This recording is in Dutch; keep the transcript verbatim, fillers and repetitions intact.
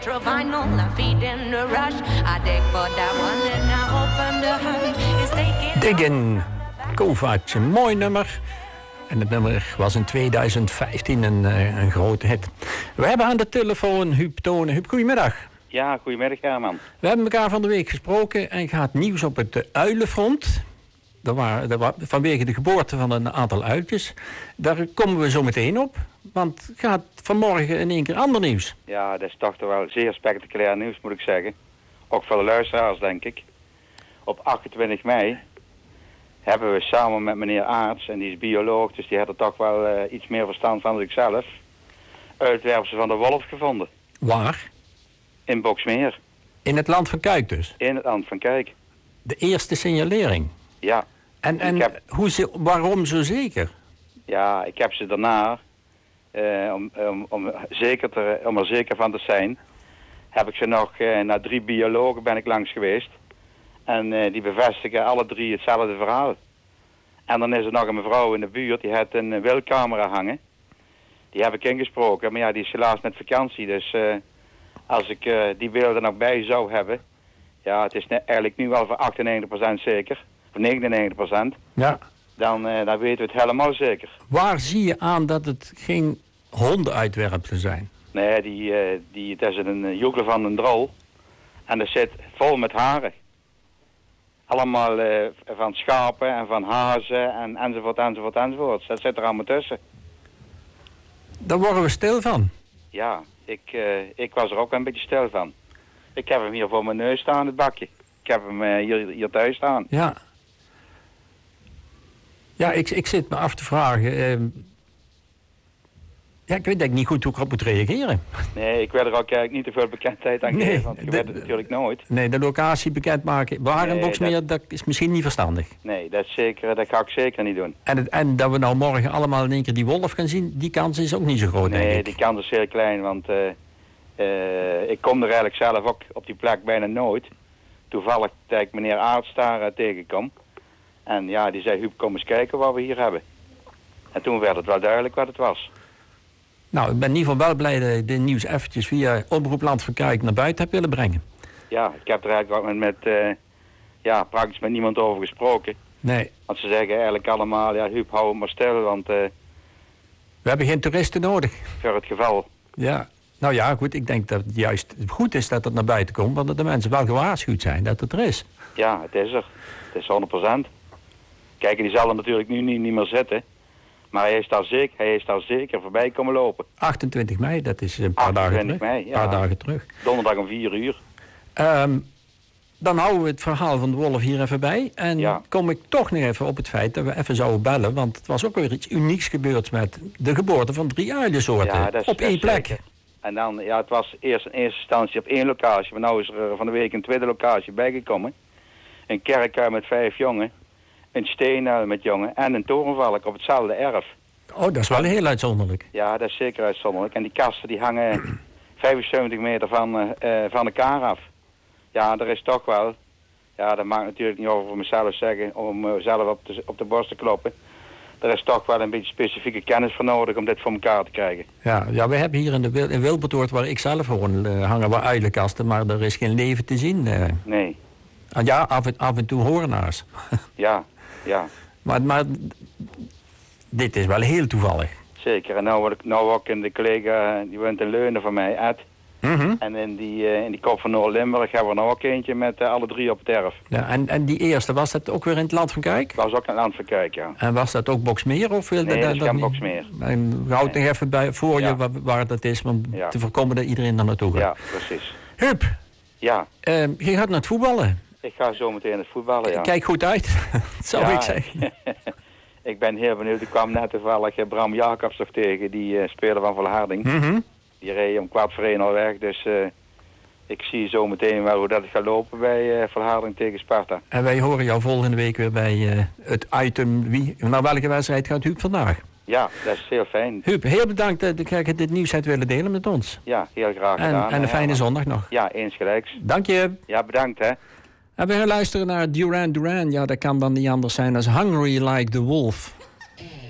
Vinyl, I feed in the rush. I dig for that one and I open the hood. It's taking. Diggin, Kovacs, een mooi nummer. En het nummer was in tweeduizend vijftien een, een grote hit. We hebben aan de telefoon Huub Tonen. Huub, goedemiddag. Ja, goedemiddag Herman. We hebben elkaar van de week gesproken en gaat nieuws op het uilenfront. Er waren, er was, vanwege de geboorte van een aantal uiltjes. Daar komen we zo meteen op. Want het gaat vanmorgen in één keer ander nieuws. Ja, dat is toch toch wel zeer spectaculair nieuws, moet ik zeggen. Ook voor de luisteraars, denk ik. Op achtentwintig mei hebben we samen met meneer Aarts, en die is bioloog, dus die had er toch wel uh, iets meer verstand van dan ik zelf, uitwerpselen van de wolf gevonden. Waar? In Boxmeer. In het land van Kuik dus? In het land van Kuik. De eerste signalering? Ja. En, en heb, hoe ze, waarom zo zeker? Ja, ik heb ze daarna, uh, om, om, om, zeker te, om er zeker van te zijn, heb ik ze nog, uh, naar drie biologen ben ik langs geweest. En uh, die bevestigen alle drie hetzelfde verhaal. En dan is er nog een mevrouw in de buurt, die had een uh, wildcamera hangen. Die heb ik ingesproken, maar ja, die is helaas met vakantie. Dus uh, als ik uh, die beelden nog bij zou hebben, ja, het is ne- eigenlijk nu wel voor achtennegentig procent zeker, voor negenennegentig procent. Ja. Dan, uh, dan weten we het helemaal zeker. Waar zie je aan dat het geen hondenuitwerpselen zijn? Nee, die, uh, die, dat is een uh, joekel van een drol. En dat zit vol met haren. Allemaal uh, van schapen en van hazen en enzovoort, enzovoort, enzovoort. Dat zit er allemaal tussen. Daar worden we stil van. Ja, ik, uh, ik was er ook een beetje stil van. Ik heb hem hier voor mijn neus staan, het bakje. Ik heb hem uh, hier, hier thuis staan. Ja. Ja, ik, ik zit me af te vragen. Uh, ja, ik weet eigenlijk niet goed hoe ik erop moet reageren. Nee, ik wil er ook eigenlijk niet te veel bekendheid aan nee, geven, want je de, weet het natuurlijk nooit. Nee, de locatie bekendmaken. Waar in Nee, Boxmeer, dat... dat is misschien niet verstandig. Nee, dat, is zeker, dat ga ik zeker niet doen. En, het, en dat we nou morgen allemaal in één keer die wolf gaan zien, die kans is ook niet zo groot, denk ik. Nee, die kans is heel klein, want uh, uh, ik kom er eigenlijk zelf ook op die plek bijna nooit. Toevallig dat ik meneer Aarts daar uh, tegenkom. En ja, die zei, Huub, kom eens kijken wat we hier hebben. En toen werd het wel duidelijk wat het was. Nou, ik ben in ieder geval wel blij dat je dit nieuws eventjes via Omroep Land van Kuik naar buiten hebt willen brengen. Ja, ik heb er eigenlijk ook met, uh, ja, praktisch met niemand over gesproken. Nee. Want ze zeggen eigenlijk allemaal, ja, Huub, hou het maar stil, want... Uh, we hebben geen toeristen nodig. Voor het geval. Ja. Nou ja, goed, ik denk dat het juist goed is dat het naar buiten komt, want dat de mensen wel gewaarschuwd zijn dat het er is. Ja, het is er. Het is honderd procent. Kijk, die zal er natuurlijk nu niet, niet meer zitten. Maar hij is, daar zeker, hij is daar zeker voorbij komen lopen. achtentwintig mei, dat is een paar dagen terug. Mei, ja. Een paar dagen terug. Donderdag om vier uur. Um, dan houden we het verhaal van de wolf hier even bij. En ja. kom ik toch nog even op het feit dat we even zouden bellen. Want het was ook weer iets unieks gebeurd met de geboorte van drie uilensoorten. Ja, dat is, op één plek. Zeker. En dan, ja, het was eerst in eerste instantie op één locatie. Maar nu is er van de week een tweede locatie bijgekomen. Een kerkuil met vijf jongen. Een steenuil met jongen en een torenvalk op hetzelfde erf. Oh, dat is wel heel uitzonderlijk. Ja, dat is zeker uitzonderlijk. En die kasten die hangen vijfenzeventig meter van, uh, van elkaar af. Ja, er is toch wel... Ja, dat maakt natuurlijk niet over voor mezelf zeggen, om mezelf op de, op de borst te kloppen. Er is toch wel een beetje specifieke kennis voor nodig om dit voor elkaar te krijgen. Ja, ja we hebben hier in, de, in Wilbertoort, waar ik zelf woon, uh, hangen wel uilenkasten, maar er is geen leven te zien. Uh. Nee. En ja, af en, af en toe hoornaars. Ja, ja. Maar, maar dit is wel heel toevallig. Zeker. En nou word ik nou ook in de collega, die woont in Leunen van mij, Ed. Mm-hmm. En in die, uh, in die kop van Noord-Limburg hebben we nou ook eentje met uh, alle drie op het erf. Ja, en, en die eerste, was dat ook weer in het land van Kuik? Dat was ook in het land van Kuik, ja. En was dat ook Boxmeer? Of nee, dat, dat is geen Boxmeer. En houd nog even bij, voor ja. je waar, waar dat is, om ja. te voorkomen dat iedereen er naartoe gaat. Ja, precies. Huub, ja. Uh, je gaat naar het voetballen. Ik ga zo meteen het voetballen, ja. Kijk goed uit, zou ja, ik zeggen. Ik ben heel benieuwd. Ik kwam net toevallig Bram Jacobs nog tegen, die uh, speler van Volharding. Mm-hmm. Die reed om kwart voor één al weg, dus uh, ik zie zo meteen wel hoe dat gaat lopen bij uh, Volharding tegen Sparta. En wij horen jou volgende week weer bij uh, het item wie, naar welke wedstrijd gaat Huub vandaag? Ja, dat is heel fijn. Huub, heel bedankt dat ik dit nieuws hebt willen delen met ons. Ja, heel graag en, gedaan. En een fijne ja, zondag nog. Ja, eens gelijks. Dank je. Ja, bedankt hè. En we gaan luisteren naar Duran Duran. Ja, dat kan dan niet anders zijn als Hungry Like the Wolf.